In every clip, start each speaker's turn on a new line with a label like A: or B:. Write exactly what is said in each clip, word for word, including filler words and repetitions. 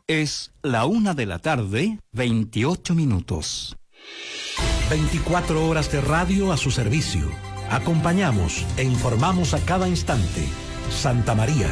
A: Es la una de la tarde, veintiocho minutos.
B: veinticuatro horas de radio a su servicio. Acompañamos e informamos a cada instante. Santa María.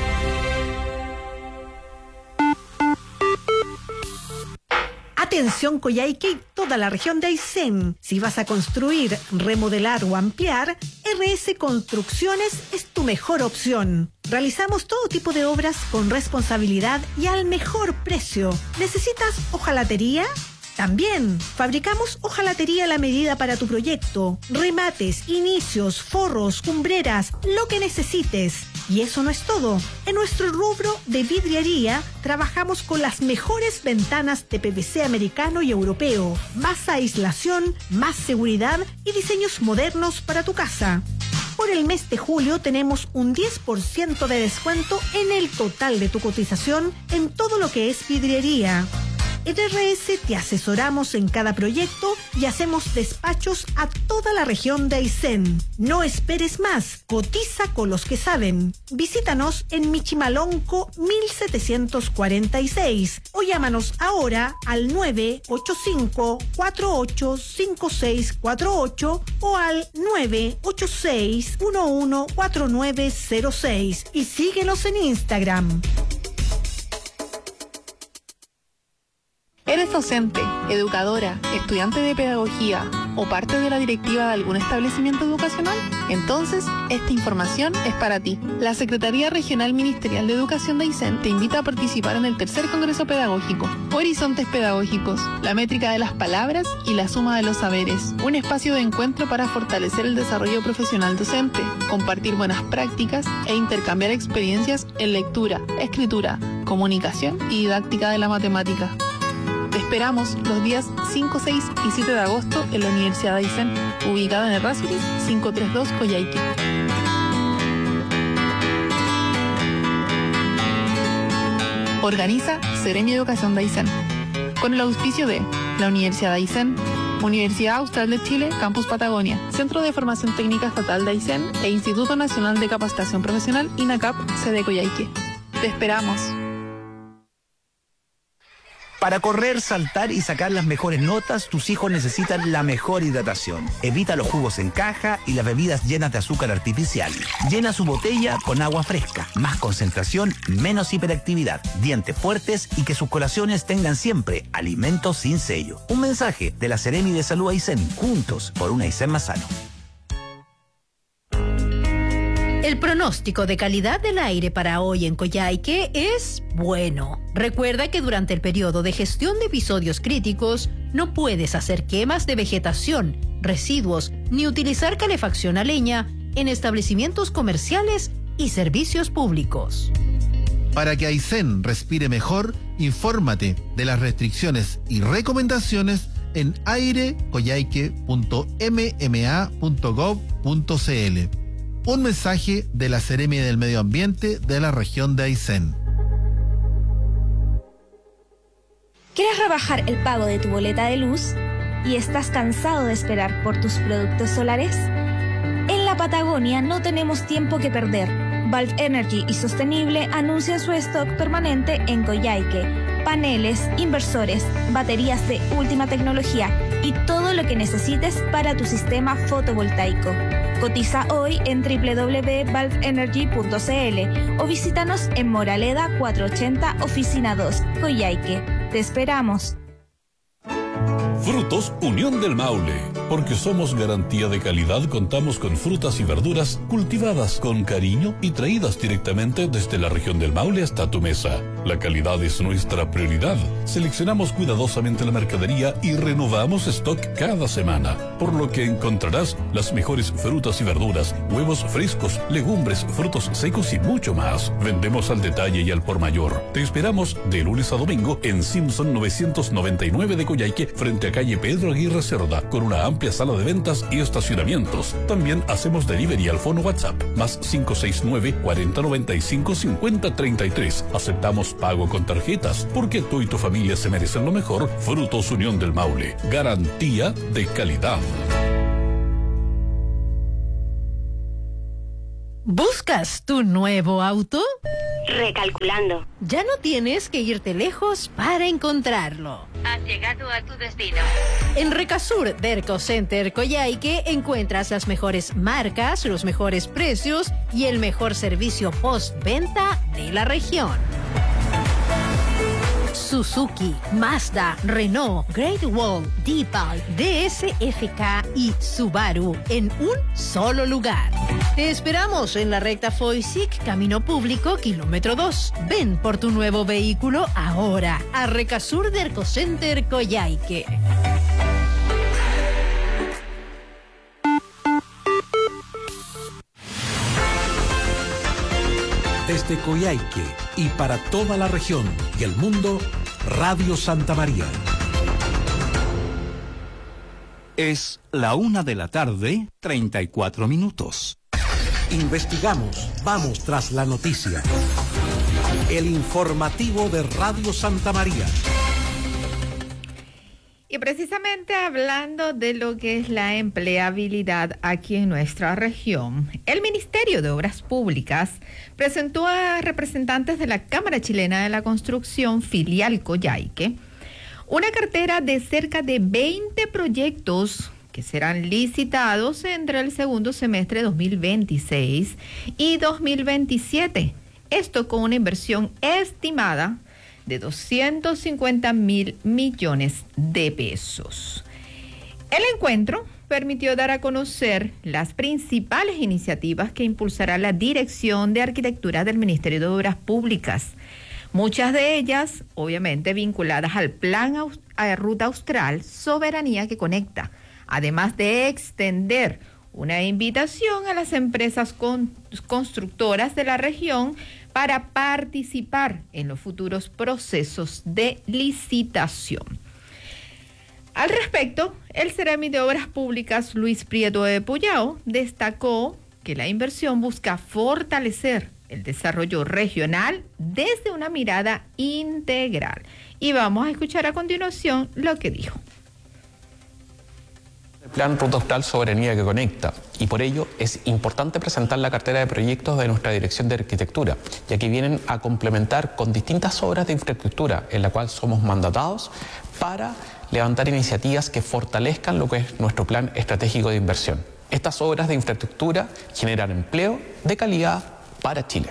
C: Atención Coyhaique y toda la región de Aysén. Si vas a construir, remodelar o ampliar, R S Construcciones es tu mejor opción. Realizamos todo tipo de obras con responsabilidad y al mejor precio. ¿Necesitas hojalatería? También fabricamos hojalatería a la medida para tu proyecto. Remates, inicios, forros, cumbreras, lo que necesites. Y eso no es todo. En nuestro rubro de vidriería trabajamos con las mejores ventanas de P V C americano y europeo. Más aislación, más seguridad y diseños modernos para tu casa. Por el mes de julio tenemos un diez por ciento de descuento en el total de tu cotización en todo lo que es vidriería. En R S te asesoramos en cada proyecto y hacemos despachos a toda la región de Aysén. No esperes más, cotiza con los que saben. Visítanos en Michimalonco mil setecientos cuarenta y seis o llámanos ahora al nueve ocho cinco, cuatro ocho cinco seis cuatro ocho o al nueve ocho seis, uno uno cuatro nueve cero seis y síguenos en Instagram.
D: ¿Eres docente, educadora, estudiante de pedagogía o parte de la directiva de algún establecimiento educacional? Entonces, esta información es para ti. La Secretaría Regional Ministerial de Educación de Aysén te invita a participar en el tercer Congreso Pedagógico, Horizontes Pedagógicos, la métrica de las palabras y la suma de los saberes. Un espacio de encuentro para fortalecer el desarrollo profesional docente, compartir buenas prácticas e intercambiar experiencias en lectura, escritura, comunicación y didáctica de la matemática. Te esperamos los días cinco, seis y siete de agosto en la Universidad de Aysén, ubicada en Errázuriz quinientos treinta y dos, Coyhaique. Organiza Seremi Educación de Aysén, con el auspicio de la Universidad de Aysén, Universidad Austral de Chile, Campus Patagonia, Centro de Formación Técnica Estatal de Aysén e Instituto Nacional de Capacitación Profesional, INACAP, sede Coyhaique. Te esperamos.
E: Para correr, saltar y sacar las mejores notas, tus hijos necesitan la mejor hidratación. Evita los jugos en caja y las bebidas llenas de azúcar artificial. Llena su botella con agua fresca. Más concentración, menos hiperactividad, dientes fuertes y que sus colaciones tengan siempre alimentos sin sello. Un mensaje de la Seremi de Salud Aysén. Juntos por un Aysén más sano.
F: El pronóstico de calidad del aire para hoy en Coyhaique es bueno. Recuerda que durante el periodo de gestión de episodios críticos no puedes hacer quemas de vegetación, residuos ni utilizar calefacción a leña en establecimientos comerciales y servicios públicos.
G: Para que Aysén respire mejor, infórmate de las restricciones y recomendaciones en aire coyhaique punto m m a punto gov punto c l. Un mensaje de la Seremi del Medio Ambiente de la región de Aysén.
H: ¿Quieres rebajar el pago de tu boleta de luz y estás cansado de esperar por tus productos solares? En la Patagonia no tenemos tiempo que perder. Valve Energy y Sostenible anuncia su stock permanente en Coyhaique. Paneles, inversores, baterías de última tecnología y todo lo que necesites para tu sistema fotovoltaico. Cotiza hoy en doble u doble u doble u punto valve energy punto c l o visítanos en Moraleda cuatrocientos ochenta, Oficina dos, Coyhaique. Te esperamos.
I: Frutos Unión del Maule. Porque somos garantía de calidad, contamos con frutas y verduras cultivadas con cariño y traídas directamente desde la región del Maule hasta tu mesa. La calidad es nuestra prioridad. Seleccionamos cuidadosamente la mercadería y renovamos stock cada semana, por lo que encontrarás las mejores frutas y verduras, huevos frescos, legumbres, frutos secos y mucho más. Vendemos al detalle y al por mayor. Te esperamos de lunes a domingo en Simpson novecientos noventa y nueve de Coyhaique, frente a calle Pedro Aguirre Cerda, con una amplia sala de ventas y estacionamientos. También hacemos delivery al fono WhatsApp, más cinco seis nueve, cuarenta noventa y cinco, cincuenta treinta y tres. Aceptamos pago con tarjetas, porque tú y tu familia se merecen lo mejor. Frutos Unión del Maule, garantía de calidad.
F: ¿Buscas tu nuevo auto?
J: Recalculando.
F: Ya no tienes que irte lejos para encontrarlo.
J: Has llegado a tu destino.
F: En Recasur Derco Center Coyhaique encuentras las mejores marcas, los mejores precios y el mejor servicio postventa de la región. Suzuki, Mazda, Renault, Great Wall, Deepal, D S F K y Subaru en un solo lugar. Te esperamos en la recta Foysic, Camino Público, kilómetro dos. Ven por tu nuevo vehículo ahora a Recasur Derco Center Coyhaique.
B: Desde Coyhaique y para toda la región y el mundo, Radio Santa María.
A: Es la una de la tarde, treinta y cuatro minutos.
B: Investigamos, vamos tras la noticia. El informativo de Radio Santa María.
K: Y precisamente hablando de lo que es la empleabilidad aquí en nuestra región, el Ministerio de Obras Públicas presentó a representantes de la Cámara Chilena de la Construcción, filial Coyhaique, una cartera de cerca de veinte proyectos que serán licitados entre el segundo semestre de dos mil veintiséis y dos mil veintisiete. Esto con una inversión estimada de doscientos cincuenta mil millones de pesos. El encuentro permitió dar a conocer las principales iniciativas que impulsará la Dirección de Arquitectura del Ministerio de Obras Públicas. Muchas de ellas, obviamente, vinculadas al Plan Aus- a Ruta Austral Soberanía que Conecta, además de extender una invitación a las empresas con- constructoras de la región para participar en los futuros procesos de licitación. Al respecto, el Ceremi de Obras Públicas Luis Prieto de Puyao destacó que la inversión busca fortalecer el desarrollo regional desde una mirada integral. Y vamos a escuchar a continuación lo que dijo.
L: El Plan Ruta Austral Soberanía que Conecta, y por ello es importante presentar la cartera de proyectos de nuestra Dirección de Arquitectura, ya que vienen a complementar con distintas obras de infraestructura en la cual somos mandatados para levantar iniciativas que fortalezcan lo que es nuestro plan estratégico de inversión. Estas obras de infraestructura generan empleo de calidad para Chile.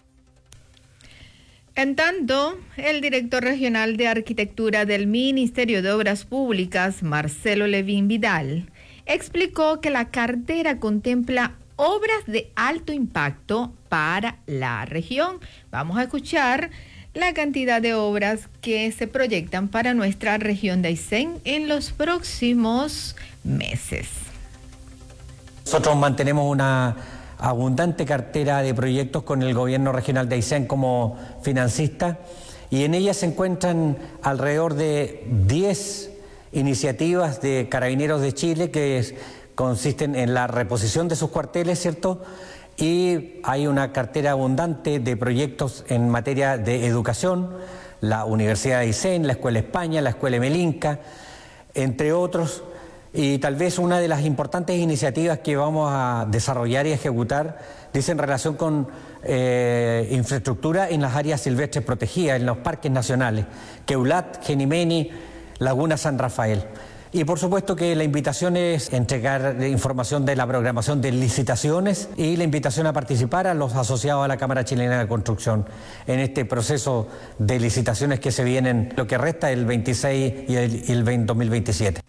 K: En tanto, el director regional de Arquitectura del Ministerio de Obras Públicas, Marcelo Levín Vidal, explicó que la cartera contempla obras de alto impacto para la región. Vamos a escuchar la cantidad de obras que se proyectan para nuestra región de Aysén en los próximos meses.
M: Nosotros mantenemos una abundante cartera de proyectos con el gobierno regional de Aysén como financista, y en ella se encuentran alrededor de diez iniciativas de Carabineros de Chile que es, consisten en la reposición de sus cuarteles, ¿cierto? Y hay una cartera abundante de proyectos en materia de educación, la Universidad de Aysén, la Escuela España, la Escuela Melinca, entre otros. Y tal vez una de las importantes iniciativas que vamos a desarrollar y ejecutar dice en relación con eh, infraestructura en las áreas silvestres protegidas, en los parques nacionales, Queulat, Genimeni, Laguna San Rafael. Y por supuesto que la invitación es entregar información de la programación de licitaciones y la invitación a participar a los asociados a la Cámara Chilena de Construcción en este proceso de licitaciones que se vienen, lo que resta el veintiséis y el, y el dos mil veintisiete.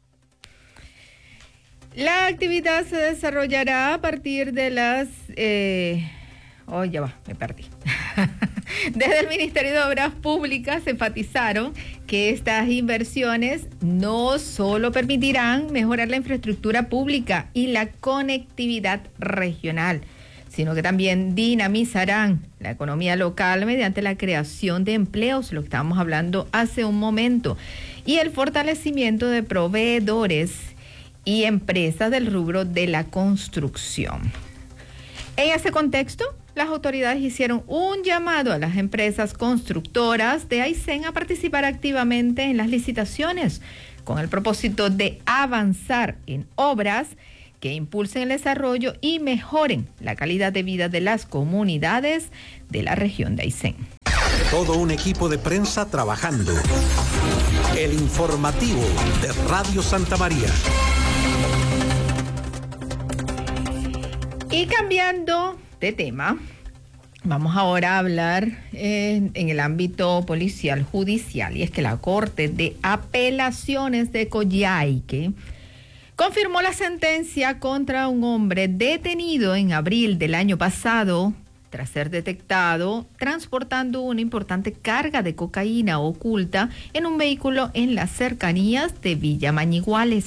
K: La actividad se desarrollará a partir de las... Eh... Oh, ya va, me perdí. Desde el Ministerio de Obras Públicas enfatizaron que estas inversiones no solo permitirán mejorar la infraestructura pública y la conectividad regional, sino que también dinamizarán la economía local mediante la creación de empleos, lo que estábamos hablando hace un momento, y el fortalecimiento de proveedores y empresas del rubro de la construcción. En ese contexto, las autoridades hicieron un llamado a las empresas constructoras de Aysén a participar activamente en las licitaciones, con el propósito de avanzar en obras que impulsen el desarrollo y mejoren la calidad de vida de las comunidades de la región de Aysén.
B: Todo un equipo de prensa trabajando. El informativo de Radio Santa María.
K: Y cambiando de tema, vamos ahora a hablar eh, en el ámbito policial judicial, y es que la Corte de Apelaciones de Coyhaique confirmó la sentencia contra un hombre detenido en abril del año pasado tras ser detectado transportando una importante carga de cocaína oculta en un vehículo en las cercanías de Villa Mañiguales.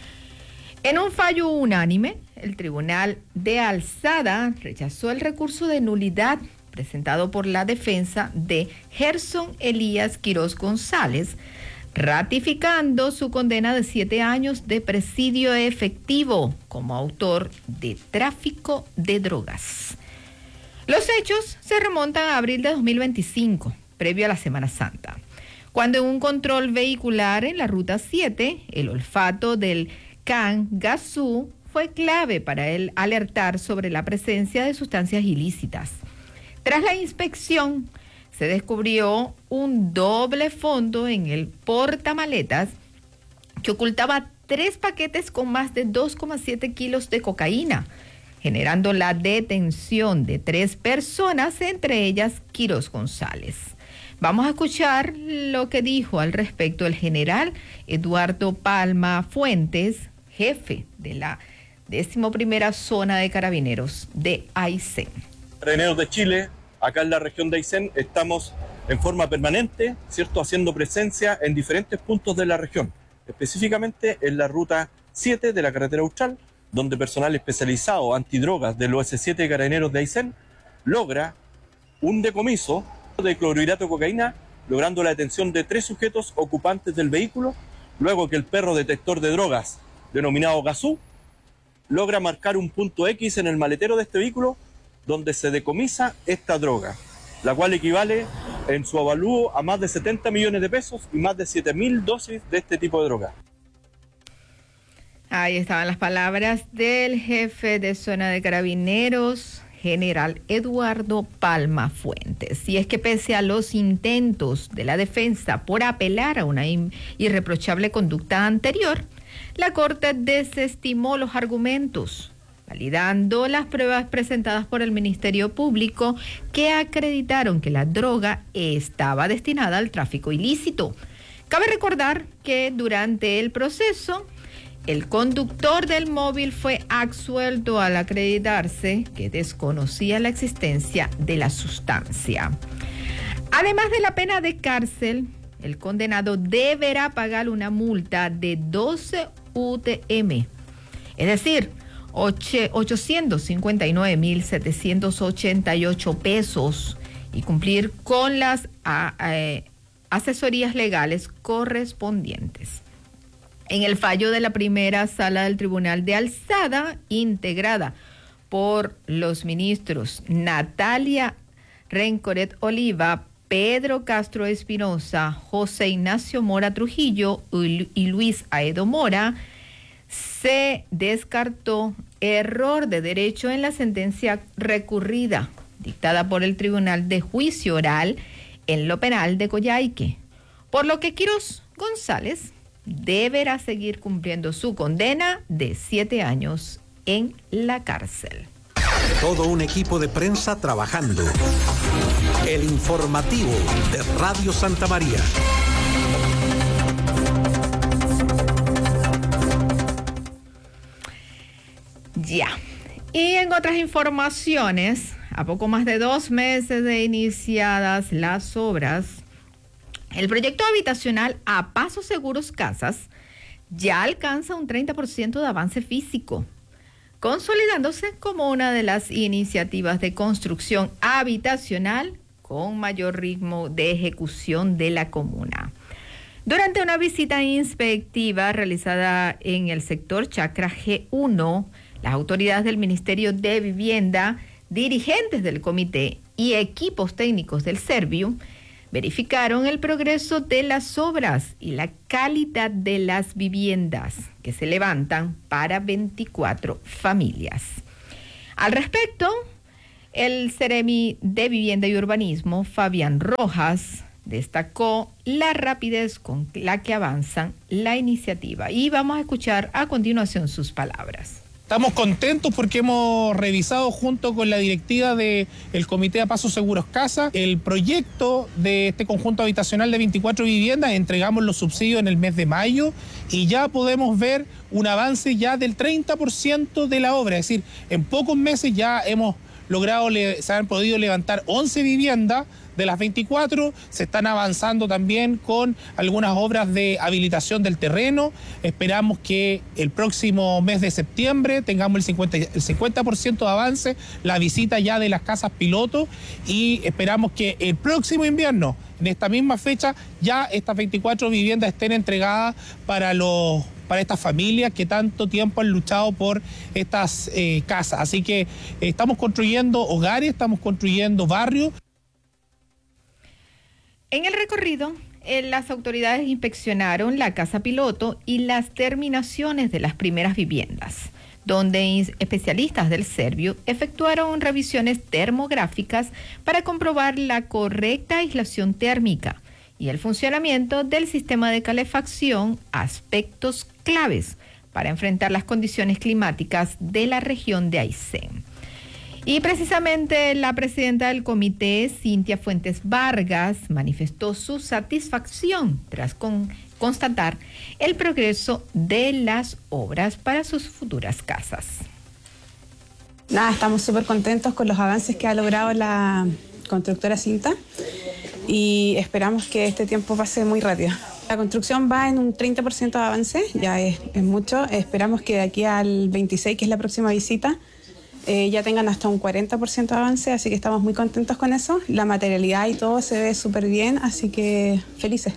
K: En un fallo unánime, el Tribunal de Alzada rechazó el recurso de nulidad presentado por la defensa de Gerson Elías Quirós González, ratificando su condena de siete años de presidio efectivo como autor de tráfico de drogas. Los hechos se remontan a abril de dos mil veinticinco, previo a la Semana Santa, cuando en un control vehicular en la Ruta siete, el olfato del can Gazú fue clave para él alertar sobre la presencia de sustancias ilícitas. Tras la inspección, se descubrió un doble fondo en el portamaletas que ocultaba tres paquetes con más de dos coma siete kilos de cocaína, generando la detención de tres personas, entre ellas Quirós González. Vamos a escuchar lo que dijo al respecto el general Eduardo Palma Fuentes, jefe de la decimoprimera zona de carabineros de Aysén.
N: Carabineros de Chile, acá en la región de Aysén, estamos en forma permanente, ¿cierto?, haciendo presencia en diferentes puntos de la región, específicamente en la ruta siete de la carretera austral, donde personal especializado antidrogas del O S siete de Carabineros de Aysén logra un decomiso de clorhidrato de cocaína, logrando la detención de tres sujetos ocupantes del vehículo, luego que el perro detector de drogas, denominado Gazú, logra marcar un punto X en el maletero de este vehículo, donde se decomisa esta droga, la cual equivale en su avalúo a más de setenta millones de pesos y más de siete mil dosis de este tipo de droga.
K: Ahí estaban las palabras del jefe de zona de carabineros, general Eduardo Palma Fuentes. Y es que pese a los intentos de la defensa por apelar a una irreprochable conducta anterior, la Corte desestimó los argumentos, validando las pruebas presentadas por el Ministerio Público que acreditaron que la droga estaba destinada al tráfico ilícito. Cabe recordar que durante el proceso, el conductor del móvil fue absuelto al acreditarse que desconocía la existencia de la sustancia. Además de la pena de cárcel, el condenado deberá pagar una multa de doce U T M, es decir, ochocientos cincuenta y nueve mil setecientos ochenta y ocho pesos, y cumplir con las a, a, asesorías legales correspondientes. En el fallo de la primera sala del Tribunal de Alzada, integrada por los ministros Natalia Rencoret Oliva, Pedro Castro Espinosa, José Ignacio Mora Trujillo y Luis Aedo Mora, se descartó error de derecho en la sentencia recurrida dictada por el Tribunal de Juicio Oral en lo penal de Coyhaique, por lo que Quirós González deberá seguir cumpliendo su condena de siete años en la cárcel.
B: Todo un equipo de prensa trabajando. El informativo de Radio Santa María.
K: Ya. Y en otras informaciones, a poco más de dos meses de iniciadas las obras, el proyecto habitacional A Pasos Seguros Casas ya alcanza un treinta por ciento de avance físico, consolidándose como una de las iniciativas de construcción habitacional con mayor ritmo de ejecución de la comuna. Durante una visita inspectiva realizada en el sector Chacra G uno, las autoridades del Ministerio de Vivienda, dirigentes del comité y equipos técnicos del Serviu verificaron el progreso de las obras y la calidad de las viviendas que se levantan para veinticuatro familias. Al respecto, el Ceremi de Vivienda y Urbanismo, Fabián Rojas, destacó la rapidez con la que avanzan la iniciativa. Y vamos a escuchar a continuación sus palabras.
O: Estamos contentos porque hemos revisado junto con la directiva del Comité de Pasos Seguros Casa el proyecto de este conjunto habitacional de veinticuatro viviendas. Entregamos los subsidios en el mes de mayo y ya podemos ver un avance ya del treinta por ciento de la obra. Es decir, en pocos meses ya hemos logrado, se han podido levantar once viviendas de las veinticuatro, se están avanzando también con algunas obras de habilitación del terreno. Esperamos que el próximo mes de septiembre tengamos el cincuenta, el cincuenta por ciento de avance, la visita ya de las casas piloto, y esperamos que el próximo invierno, en esta misma fecha, ya estas veinticuatro viviendas estén entregadas para los para estas familias que tanto tiempo han luchado por estas eh, casas. Así que eh, estamos construyendo hogares, estamos construyendo barrios.
K: En el recorrido, eh, las autoridades inspeccionaron la casa piloto y las terminaciones de las primeras viviendas, donde especialistas del Servio efectuaron revisiones termográficas para comprobar la correcta aislación térmica y el funcionamiento del sistema de calefacción, aspectos claves para enfrentar las condiciones climáticas de la región de Aysén. Y precisamente la presidenta del comité, Cintia Fuentes Vargas, manifestó su satisfacción tras con, constatar el progreso de las obras para sus futuras casas.
P: Nada, estamos súper contentos con los avances que ha logrado la constructora Cinta y esperamos que este tiempo pase muy rápido. La construcción va en un treinta por ciento de avance, ya es, es mucho. Esperamos que de aquí al veintiséis, que es la próxima visita, eh, ya tengan hasta un cuarenta por ciento de avance, así que estamos muy contentos con eso. La materialidad y todo se ve súper bien, así que felices.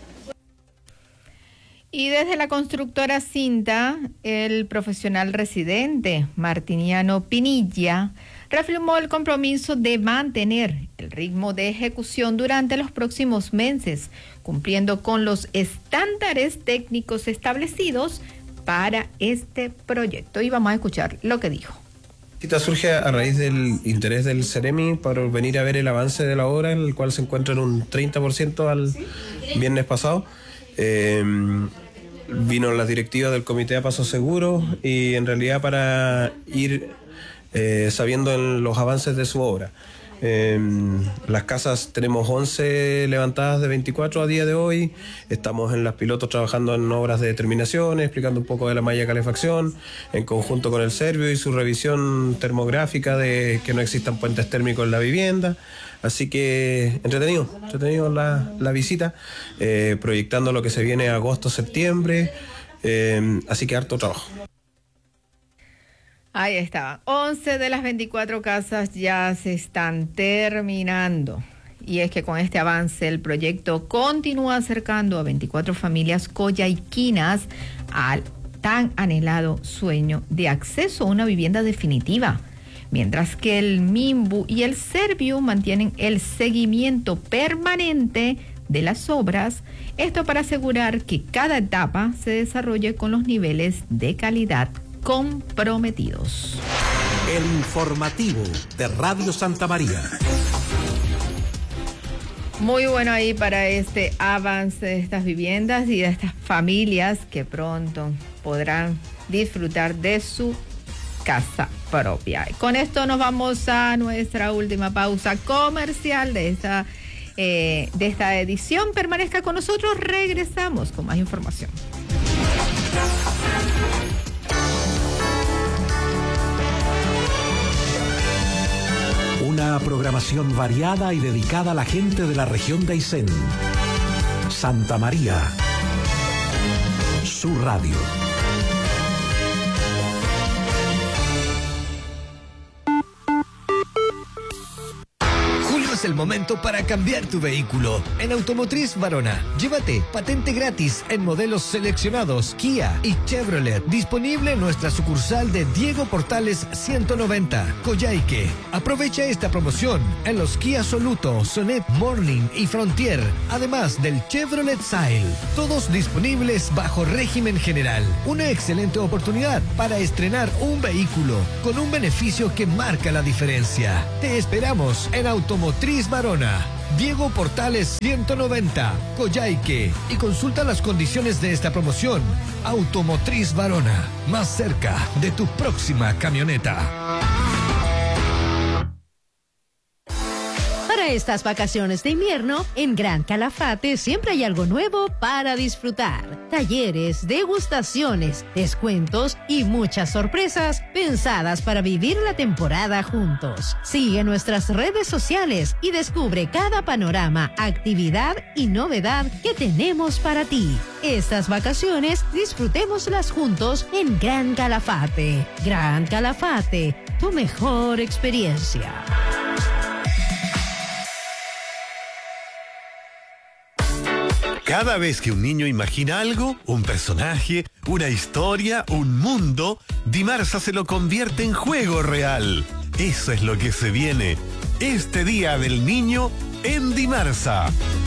K: Y desde la constructora Cinta, el profesional residente Martiniano Pinilla reafirmó el compromiso de mantener el ritmo de ejecución durante los próximos meses, cumpliendo con los estándares técnicos establecidos para este proyecto. Y vamos a escuchar lo que dijo.
Q: Esta surge a raíz del interés del Ceremi para venir a ver el avance de la obra, en el cual se encuentra en un treinta por ciento al viernes pasado. Eh, vino la directiva del Comité de Pasos Seguros y en realidad para ir eh, sabiendo en los avances de su obra. Eh, las casas tenemos once levantadas de veinticuatro a día de hoy. Estamos en las pilotos trabajando en obras de determinación, explicando un poco de la malla de calefacción en conjunto con el Servio y su revisión termográfica de que no existan puentes térmicos en la vivienda. Así que entretenido, entretenido la, la visita, eh, proyectando lo que se viene agosto, septiembre, eh, así que harto trabajo.
K: Ahí está, once de las veinticuatro casas ya se están terminando. Y es que con este avance el proyecto continúa acercando a veinticuatro familias coyhaiquinas al tan anhelado sueño de acceso a una vivienda definitiva. Mientras que el MIMBU y el Servio mantienen el seguimiento permanente de las obras, esto para asegurar que cada etapa se desarrolle con los niveles de calidad comprometidos.
B: El informativo de Radio Santa María.
K: Muy bueno ahí para este avance de estas viviendas y de estas familias que pronto podrán disfrutar de su casa propia. Con esto nos vamos a nuestra última pausa comercial de esta, eh, de esta edición. Permanezca con nosotros, regresamos con más información.
B: Una programación variada y dedicada a la gente de la región de Aysén. Santa María, su radio.
R: Julio es el momento para cambiar tu vehículo. En Automotriz Varona, llévate patente gratis en modelos seleccionados Kia y Chevrolet. Disponible en nuestra sucursal de Diego Portales ciento noventa, Coyhaique. Aprovecha esta promoción en los Kia Soluto, Sonet, Morning y Frontier, además del Chevrolet Sail. Todos disponibles bajo régimen general. Una excelente oportunidad para estrenar un vehículo con un beneficio que marca la diferencia. Te esperamos en Automotriz Varona, Diego Portales ciento noventa, Coyhaique, y consulta las condiciones de esta promoción. Automotriz Varona, más cerca de tu próxima camioneta.
F: Para estas vacaciones de invierno, en Gran Calafate siempre hay algo nuevo para disfrutar. Talleres, degustaciones, descuentos y muchas sorpresas pensadas para vivir la temporada juntos. Sigue nuestras redes sociales y descubre cada panorama, actividad y novedad que tenemos para ti. Estas vacaciones disfrutémoslas juntos en Gran Calafate. Gran Calafate, tu mejor experiencia.
S: Cada vez que un niño imagina algo, un personaje, una historia, un mundo, Dimarsa se lo convierte en juego real. Eso es lo que se viene este Día del Niño en Dimarsa.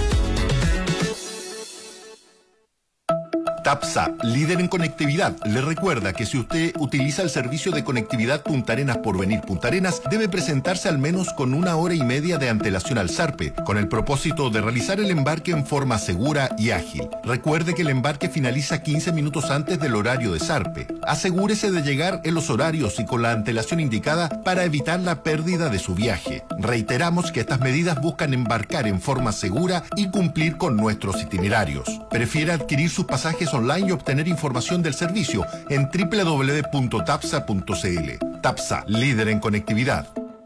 T: TAPSA, líder en conectividad, le recuerda que si usted utiliza el servicio de conectividad Punta Arenas Porvenir Punta Arenas, debe presentarse al menos con una hora y media de antelación al SARPE, con el propósito de realizar el embarque en forma segura y ágil. Recuerde que el embarque finaliza quince minutos antes del horario de SARPE. Asegúrese de llegar en los horarios y con la antelación indicada para evitar la pérdida de su viaje. Reiteramos que estas medidas buscan embarcar en forma segura y cumplir con nuestros itinerarios. Prefiere adquirir sus pasajes online y obtener información del servicio en doble u doble u doble u punto tapsa punto c l. TAPSA, líder en conectividad.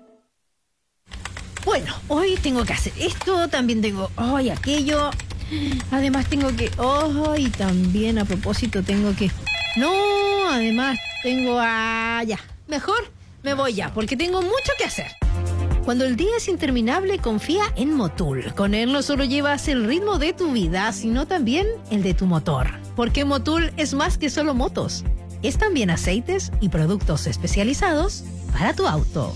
F: Bueno, hoy tengo que hacer esto, también tengo hoy aquello, además tengo que, oh, y también a propósito tengo que, no, además tengo a, ya, mejor me voy ya, porque tengo mucho que hacer. Cuando el día es interminable, confía en Motul. Con él no solo llevas el ritmo de tu vida, sino también el de tu motor. Porque Motul es más que solo motos. Es también aceites y productos especializados para tu auto.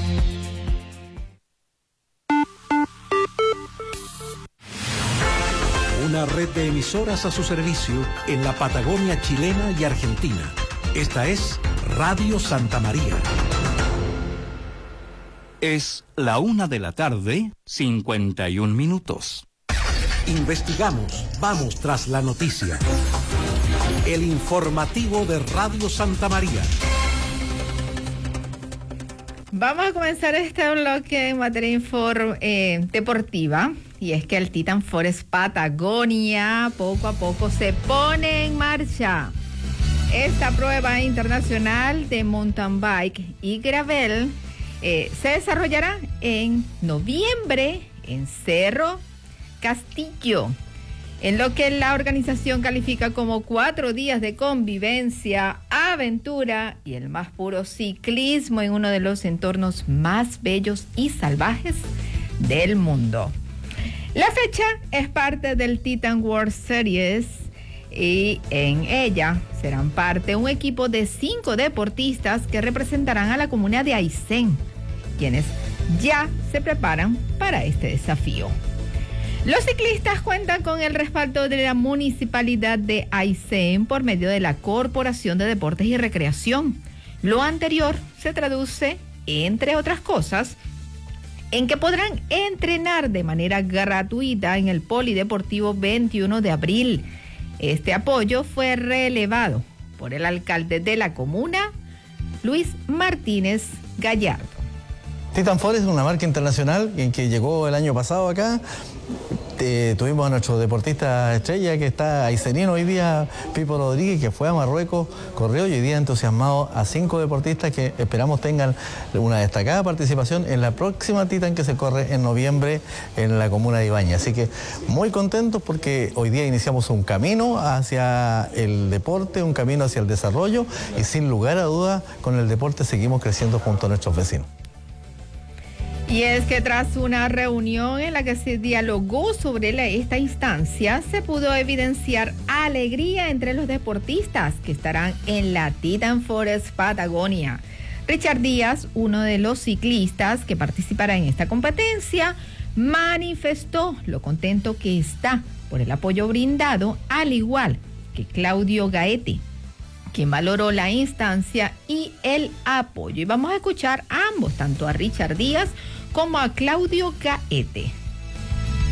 B: Una red de emisoras a su servicio en la Patagonia chilena y argentina. Esta es Radio Santa María.
A: Es la una de la tarde, cincuenta y un minutos.
B: Investigamos, vamos tras la noticia. El informativo de Radio Santa María.
K: Vamos a comenzar este bloque en materia inform, eh, deportiva. Y es que el Titan Forest Patagonia poco a poco se pone en marcha. Esta prueba internacional de mountain bike y gravel Eh, se desarrollará en noviembre en Cerro Castillo, en lo que la organización califica como cuatro días de convivencia, aventura y el más puro ciclismo en uno de los entornos más bellos y salvajes del mundo. La fecha es parte del Titan World Series y en ella serán parte un equipo de cinco deportistas que representarán a la comuna de Aysén, quienes ya se preparan para este desafío. Los ciclistas cuentan con el respaldo de la Municipalidad de Aysén por medio de la Corporación de Deportes y Recreación. Lo anterior se traduce, entre otras cosas, en que podrán entrenar de manera gratuita en el Polideportivo veintiuno de abril. Este apoyo fue relevado por el alcalde de la comuna, Luis Martínez Gallardo.
U: Titan Forest es una marca internacional en que llegó el año pasado acá. Eh, tuvimos a nuestro deportista estrella que está aysenino hoy día, Pipo Rodríguez, que fue a Marruecos, corrió y hoy día entusiasmado a cinco deportistas que esperamos tengan una destacada participación en la próxima Titan que se corre en noviembre en la comuna de Ibañez. Así que muy contentos porque hoy día iniciamos un camino hacia el deporte, un camino hacia el desarrollo y sin lugar a dudas con el deporte seguimos creciendo junto a nuestros vecinos.
K: Y es que tras una reunión en la que se dialogó sobre la, esta instancia, se pudo evidenciar alegría entre los deportistas que estarán en la Titan Forest Patagonia. Richard Díaz, uno de los ciclistas que participará en esta competencia, manifestó lo contento que está por el apoyo brindado, al igual que Claudio Gaete, quien valoró la instancia y el apoyo. Y vamos a escuchar a ambos, tanto a Richard Díaz como a Claudio Gaete.